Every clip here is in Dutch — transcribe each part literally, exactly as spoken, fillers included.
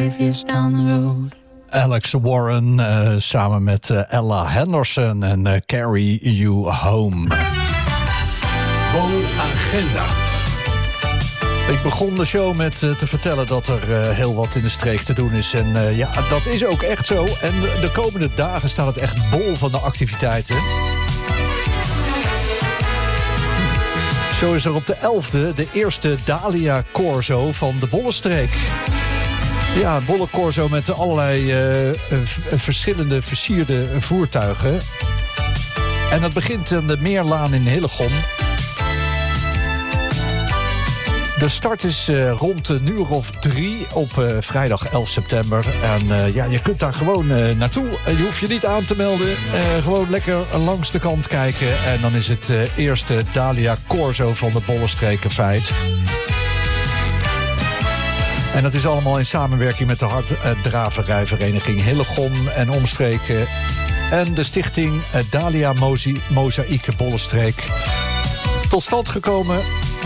five years down the road. Alex Warren uh, samen met uh, Ella Henderson en uh, Carry You Home. Woonagenda. Ik begon de show met uh, te vertellen dat er uh, heel wat in de streek te doen is. En uh, ja, dat is ook echt zo. En de komende dagen staat het echt bol van de activiteiten. Zo is er op de elfde de eerste Dahlia Corso van de Bollenstreek. Ja, een bolle corso met allerlei uh, v- verschillende versierde voertuigen. En dat begint aan de Meerlaan in Hillegom. De start is uh, rond een uur of drie op uh, vrijdag elf september. En uh, ja, je kunt daar gewoon uh, naartoe. Uh, je hoeft je niet aan te melden. Uh, gewoon lekker langs de kant kijken. En dan is het uh, eerste Dahlia Corso van de Bollenstreek een feit. En dat is allemaal in samenwerking met de harddraverijvereniging Hillegom en omstreken. En de stichting uh, Dahlia Mozi- Mozaïeke Bollenstreek. Tot stand gekomen.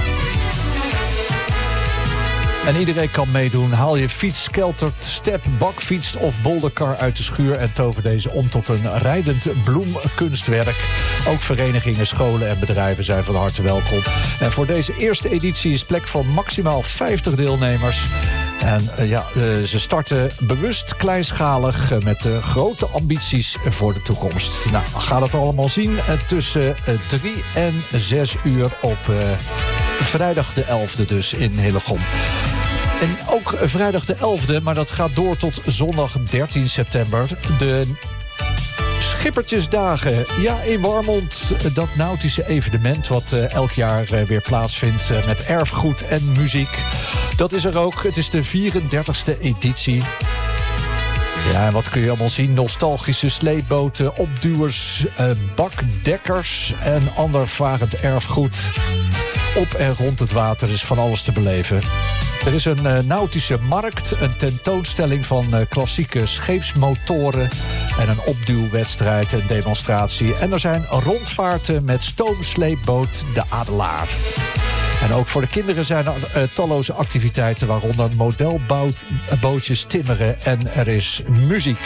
En iedereen kan meedoen. Haal je fiets, keltert, step, bakfiets of bolderkar uit de schuur en tover deze om tot een rijdend bloemkunstwerk. Ook verenigingen, scholen en bedrijven zijn van harte welkom. En voor deze eerste editie is plek voor maximaal vijftig deelnemers. En uh, ja, uh, ze starten bewust kleinschalig uh, met uh, grote ambities voor de toekomst. Nou, ga dat allemaal zien uh, tussen uh, drie en zes uur op uh, vrijdag de elfde dus in Hillegom. En ook vrijdag de elfde, maar dat gaat door tot zondag dertien september. De Schippertjesdagen, ja, in Warmond. Dat nautische evenement wat uh, elk jaar uh, weer plaatsvindt uh, met erfgoed en muziek. Dat is er ook. Het is de vierendertigste editie. Ja, en wat kun je allemaal zien? Nostalgische sleepboten, opduwers, uh, bakdekkers en ander varend erfgoed. Op en rond het water is van alles te beleven. Er is een uh, nautische markt, een tentoonstelling van uh, klassieke scheepsmotoren en een opduwwedstrijd en demonstratie. En er zijn rondvaarten met stoomsleepboot De Adelaar. En ook voor de kinderen zijn er uh, talloze activiteiten, waaronder modelbootjes timmeren en er is muziek.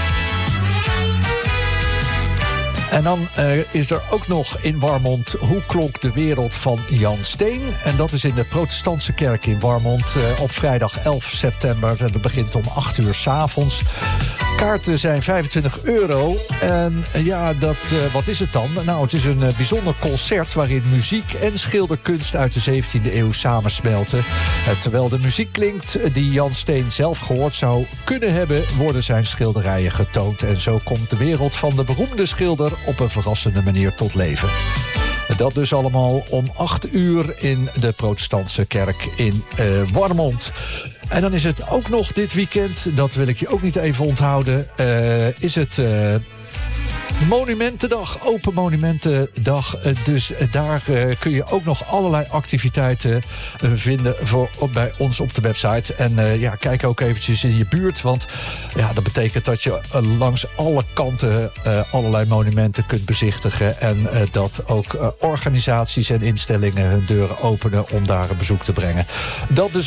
En dan uh, is er ook nog in Warmond Hoe klonk de wereld van Jan Steen. En dat is in de protestantse kerk in Warmond uh, op vrijdag elf september. En dat begint om acht uur 's avonds. Kaarten zijn vijfentwintig euro. En uh, ja, dat, uh, wat is het dan? Nou, het is een uh, bijzonder concert waarin muziek en schilderkunst uit de zeventiende eeuw samensmelten. Uh, terwijl de muziek klinkt die Jan Steen zelf gehoord zou kunnen hebben, worden zijn schilderijen getoond. En zo komt de wereld van de beroemde schilder op een verrassende manier tot leven. Dat dus allemaal om acht uur in de protestantse kerk in uh, Warmond. En dan is het ook nog dit weekend, dat wil ik je ook niet even onthouden, uh, is het uh, Monumentendag, Open Monumentendag. Uh, dus uh, daar uh, kun je ook nog allerlei activiteiten uh, vinden voor, op, bij ons op de website. En uh, ja, kijk ook eventjes in je buurt, want ja, dat betekent dat je uh, langs alle kanten uh, allerlei monumenten kunt bezichtigen. En uh, dat ook uh, organisaties en instellingen hun deuren openen om daar een bezoek te brengen. Dat dus